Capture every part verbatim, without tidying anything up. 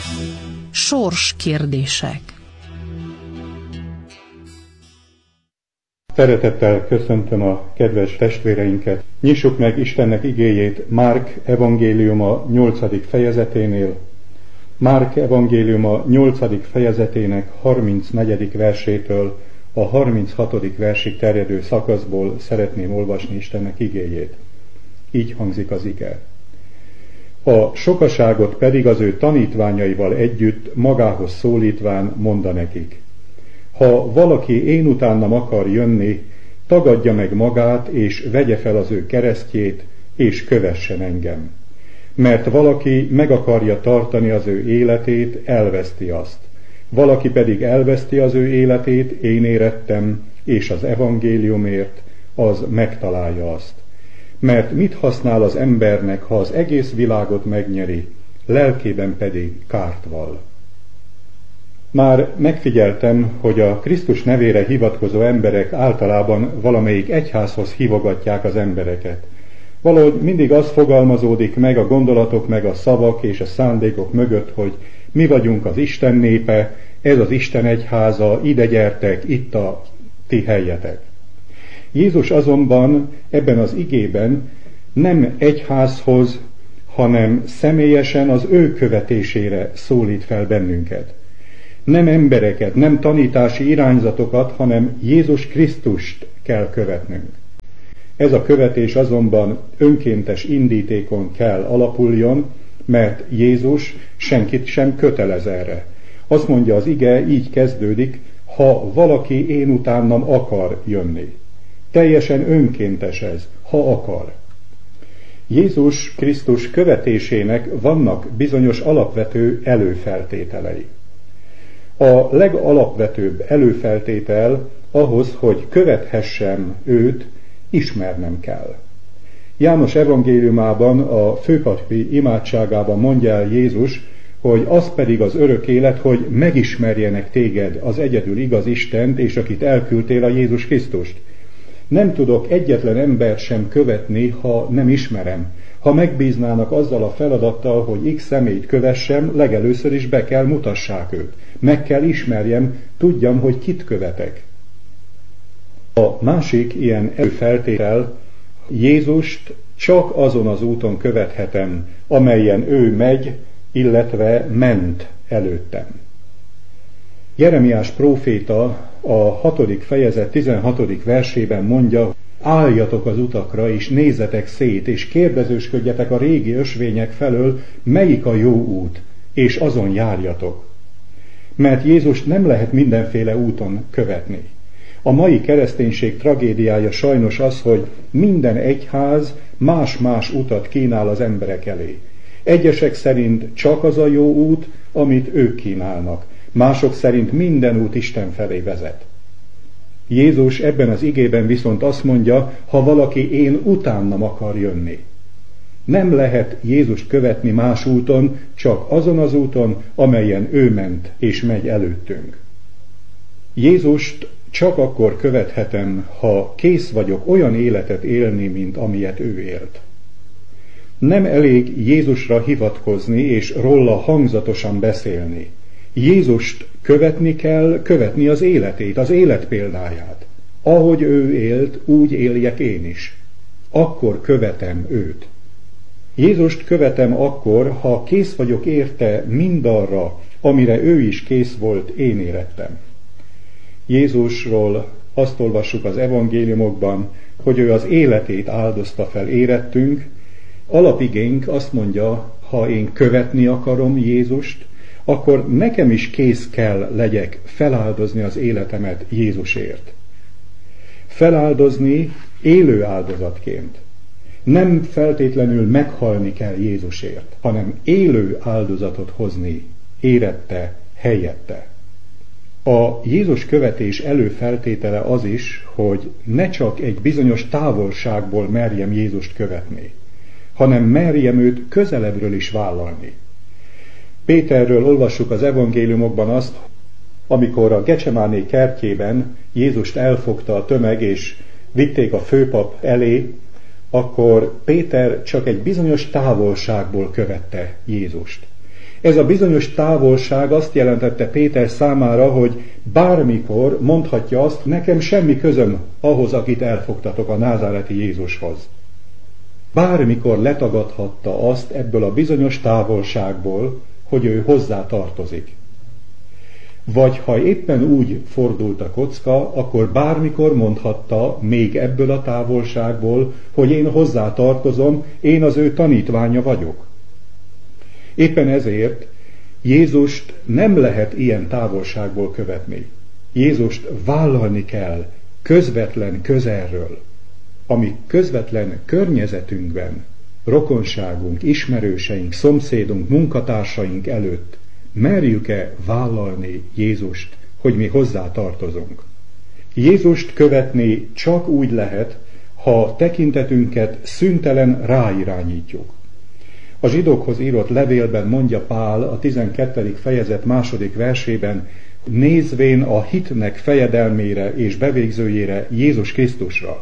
Sorskérdések. Szeretettel köszöntöm a kedves testvéreinket. Nyissuk meg Istennek igéjét Márk evangéliuma nyolcadik fejezeténél. Márk evangéliuma nyolcadik fejezetének harmincnegyedik versétől a harminchatodik versig terjedő szakaszból szeretném olvasni Istennek igéjét. Így hangzik az ige. A sokaságot pedig az ő tanítványaival együtt magához szólítván mondta nekik: ha valaki én utánam akar jönni, tagadja meg magát, és vegye fel az ő keresztjét, és kövessen engem. Mert valaki meg akarja tartani az ő életét, elveszti azt. Valaki pedig elveszti az ő életét, én érettem, és az evangéliumért, az megtalálja azt. Mert mit használ az embernek, ha az egész világot megnyeri, lelkében pedig kárt val? Már megfigyeltem, hogy a Krisztus nevére hivatkozó emberek általában valamelyik egyházhoz hívogatják az embereket. Valahogy mindig az fogalmazódik meg a gondolatok, meg a szavak és a szándékok mögött, hogy mi vagyunk az Isten népe, ez az Isten egyháza, ide gyertek, itt a ti helyetek. Jézus azonban ebben az igében nem egyházhoz, hanem személyesen az ő követésére szólít fel bennünket. Nem embereket, nem tanítási irányzatokat, hanem Jézus Krisztust kell követnünk. Ez a követés azonban önkéntes indítékon kell alapuljon, mert Jézus senkit sem kötelez erre. Azt mondja az ige, így kezdődik, ha valaki én utánam akar jönni. Teljesen önkéntes ez, ha akar. Jézus Krisztus követésének vannak bizonyos alapvető előfeltételei. A legalapvetőbb előfeltétel ahhoz, hogy követhessem őt, ismernem kell. János evangéliumában, a főpapi imádságában mondja el Jézus, hogy az pedig az örök élet, hogy megismerjenek téged, az egyedül igaz Istent, és akit elküldtél, a Jézus Krisztust. Nem tudok egyetlen embert sem követni, ha nem ismerem. Ha megbíznának azzal a feladattal, hogy X személyt kövessem, legelőször is be kell mutassák őt. Meg kell ismerjem, tudjam, hogy kit követek. A másik ilyen előfeltétel, Jézust csak azon az úton követhetem, amelyen ő megy, illetve ment előttem. Jeremiás próféta a hatodik fejezet tizenhatodik versében mondja: álljatok az utakra, és nézzetek szét, és kérdezősködjetek a régi ösvények felől, melyik a jó út, és azon járjatok. Mert Jézust nem lehet mindenféle úton követni. A mai kereszténység tragédiája sajnos az, hogy minden egyház más-más utat kínál az emberek elé. Egyesek szerint csak az a jó út, amit ők kínálnak. Mások szerint minden út Isten felé vezet. Jézus ebben az igében viszont azt mondja, ha valaki én utánam akar jönni. Nem lehet Jézust követni más úton, csak azon az úton, amelyen ő ment és megy előttünk. Jézust csak akkor követhetem, ha kész vagyok olyan életet élni, mint amilyet ő élt. Nem elég Jézusra hivatkozni és róla hangzatosan beszélni. Jézust követni kell, követni az életét, az élet példáját. Ahogy ő élt, úgy éljek én is. Akkor követem őt. Jézust követem akkor, ha kész vagyok érte mindarra, amire ő is kész volt, én érettem. Jézusról azt olvassuk az evangéliumokban, hogy ő az életét áldozta fel érettünk. Alapigénk azt mondja, ha én követni akarom Jézust, akkor nekem is kész kell legyek feláldozni az életemet Jézusért. Feláldozni élő áldozatként. Nem feltétlenül meghalni kell Jézusért, hanem élő áldozatot hozni érette, helyette. A Jézus követés előfeltétele az is, hogy ne csak egy bizonyos távolságból merjem Jézust követni, hanem merjem őt közelebbről is vállalni. Péterről olvassuk az evangéliumokban azt, amikor a Gecsemáné kertjében Jézust elfogta a tömeg és vitték a főpap elé, akkor Péter csak egy bizonyos távolságból követte Jézust. Ez a bizonyos távolság azt jelentette Péter számára, hogy bármikor mondhatja azt, nekem semmi közöm ahhoz, akit elfogtatok, a názáreti Jézushoz. Bármikor letagadhatta azt ebből a bizonyos távolságból, hogy ő hozzá tartozik. Vagy ha éppen úgy fordult a kocka, akkor bármikor mondhatta még ebből a távolságból, hogy én hozzá tartozom, én az ő tanítványa vagyok. Éppen ezért Jézust nem lehet ilyen távolságból követni. Jézust vállalni kell közvetlen közelről, ami közvetlen környezetünkben, rokonságunk, ismerőseink, szomszédunk, munkatársaink előtt merjük-e vállalni Jézust, hogy mi hozzá tartozunk. Jézust követni csak úgy lehet, ha tekintetünket szüntelen ráirányítjuk. A zsidókhoz írott levélben mondja Pál a tizenkettedik fejezet második versében, nézvén a hitnek fejedelmére és bevégzőjére, Jézus Krisztusra.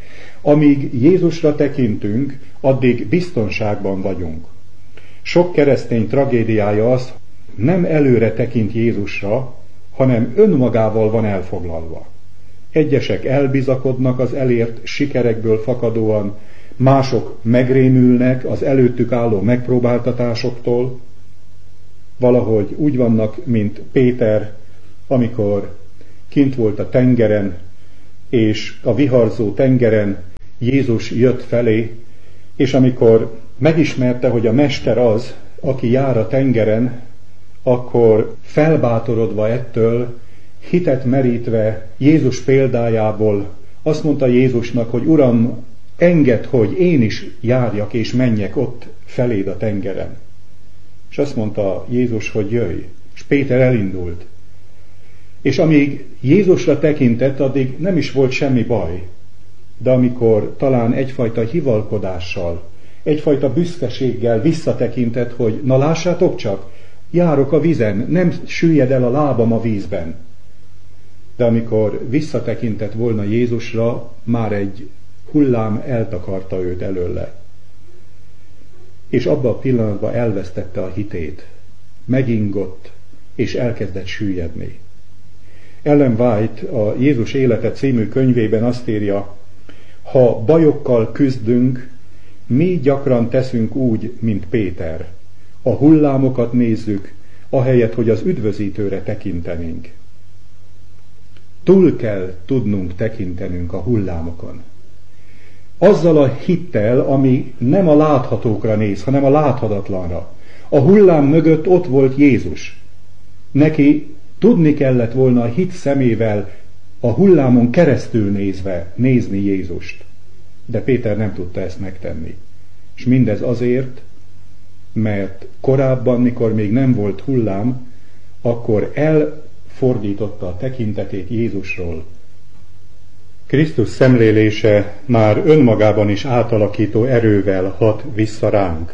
Amíg Jézusra tekintünk, addig biztonságban vagyunk. Sok keresztény tragédiája az, nem előre tekint Jézusra, hanem önmagával van elfoglalva. Egyesek elbizakodnak az elért sikerekből fakadóan, mások megrémülnek az előttük álló megpróbáltatásoktól, valahogy úgy vannak, mint Péter, amikor kint volt a tengeren, és a viharzó tengeren Jézus jött felé, és amikor megismerte, hogy a mester az, aki jár a tengeren, akkor felbátorodva ettől, hitet merítve Jézus példájából azt mondta Jézusnak, hogy Uram, engedd, hogy én is járjak és menjek ott feléd a tengeren. És azt mondta Jézus, hogy jöjj. És Péter elindult. És amíg Jézusra tekintett, addig nem is volt semmi baj. De amikor talán egyfajta hivalkodással, egyfajta büszkeséggel visszatekintett, hogy na lássátok csak, járok a vízen, nem süllyed el a lábam a vízben. De amikor visszatekintett volna Jézusra, már egy hullám eltakarta őt előle. És abban a pillanatban elvesztette a hitét. Megingott, és elkezdett süllyedni. Ellen White a Jézus élete című könyvében azt írja, ha bajokkal küzdünk, mi gyakran teszünk úgy, mint Péter. A hullámokat nézzük, ahelyett, hogy az üdvözítőre tekintenénk. Túl kell tudnunk tekintenünk a hullámokon. Azzal a hittel, ami nem a láthatókra néz, hanem a láthatatlanra. A hullám mögött ott volt Jézus. Neki tudni kellett volna a hit szemével, a hullámon keresztül nézve nézni Jézust. De Péter nem tudta ezt megtenni. És mindez azért, mert korábban, mikor még nem volt hullám, akkor elfordította a tekintetét Jézusról. Krisztus szemlélése már önmagában is átalakító erővel hat vissza ránk.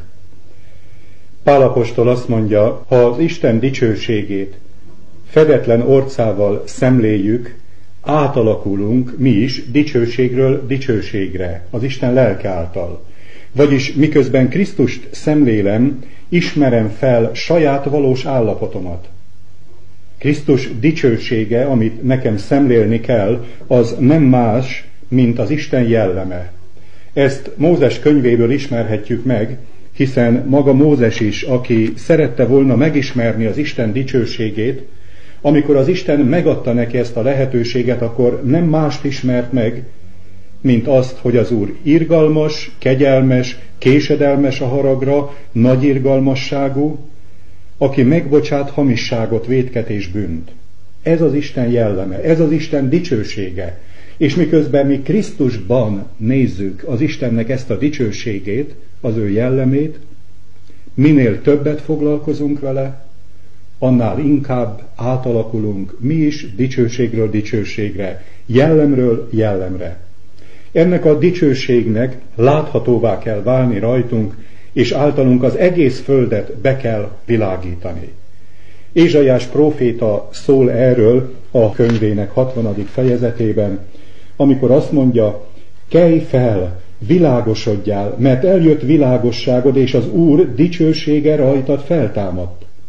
Pál apostol azt mondja, ha az Isten dicsőségét fedetlen orcával szemléljük, átalakulunk mi is dicsőségről dicsőségre, az Isten lelke által. Vagyis miközben Krisztust szemlélem, ismerem fel saját valós állapotomat. Krisztus dicsősége, amit nekem szemlélni kell, az nem más, mint az Isten jelleme. Ezt Mózes könyvéből ismerhetjük meg, hiszen maga Mózes is, aki szerette volna megismerni az Isten dicsőségét, amikor az Isten megadta neki ezt a lehetőséget, akkor nem mást ismert meg, mint azt, hogy az Úr irgalmas, kegyelmes, késedelmes a haragra, nagy irgalmasságú, aki megbocsát hamisságot, vétket és bűnt. Ez az Isten jelleme, ez az Isten dicsősége. És miközben mi Krisztusban nézzük az Istennek ezt a dicsőségét, az ő jellemét, minél többet foglalkozunk vele, annál inkább átalakulunk mi is dicsőségről dicsőségre, jellemről jellemre. Ennek a dicsőségnek láthatóvá kell válni rajtunk, és általunk az egész földet be kell világítani. Ézsaiás próféta szól erről a könyvének hatvanadik fejezetében, amikor azt mondja, kelj fel, világosodjál, mert eljött világosságod, és az Úr dicsősége rajtad feltámadt.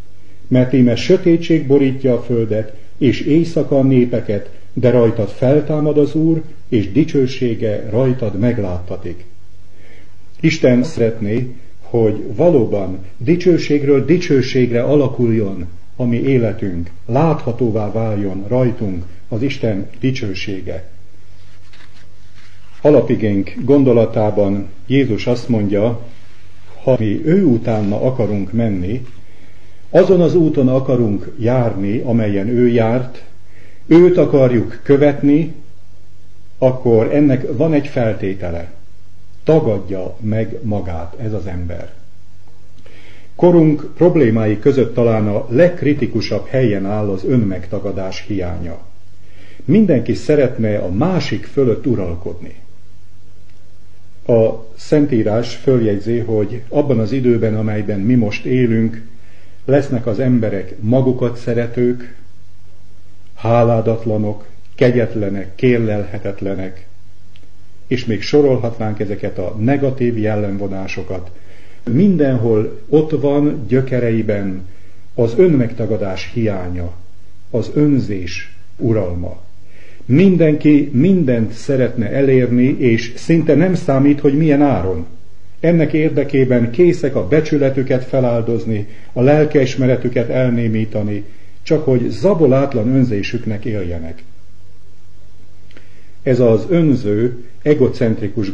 mert íme sötétség borítja a földet, és éjszaka a népeket, de rajtad feltámad az Úr, és dicsősége rajtad megláttatik. Isten szeretné, hogy valóban dicsőségről dicsőségre alakuljon a mi életünk, láthatóvá váljon rajtunk az Isten dicsősége. Alapigénk gondolatában Jézus azt mondja, ha mi ő utána akarunk menni, azon az úton akarunk járni, amelyen ő járt, őt akarjuk követni, akkor ennek van egy feltétele. Tagadja meg magát ez az ember. Korunk problémái között talán a legkritikusabb helyen áll az önmegtagadás hiánya. Mindenki szeretne a másik fölött uralkodni. A Szentírás följegyzi, hogy abban az időben, amelyben mi most élünk, lesznek az emberek magukat szeretők, háládatlanok, kegyetlenek, kérlelhetetlenek, és még sorolhatnánk ezeket a negatív jellemvonásokat. Mindenhol ott van gyökereiben az önmegtagadás hiánya, az önzés uralma. Mindenki mindent szeretne elérni, és szinte nem számít, hogy milyen áron. Ennek érdekében készek a becsületüket feláldozni, a lelkiismeretüket elnémítani, csak hogy zabolátlan önzésüknek éljenek. Ez az önző, egocentrikus